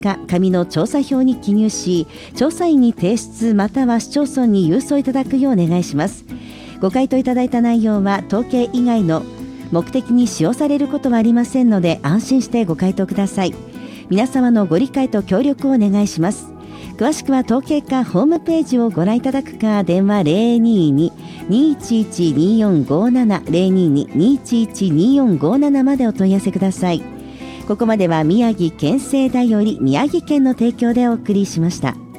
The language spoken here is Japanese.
か紙の調査票に記入し、調査員に提出または市町村に郵送いただくようお願いします。ご回答いただいた内容は統計以外の目的に使用されることはありませんので、安心してご回答ください。皆様のご理解と協力をお願いします。詳しくは統計課ホームページをご覧いただくか、電話 022-211-2457 022-211-2457 までお問い合わせください。ここまでは宮城県政だより宮城県の提供でお送りしました。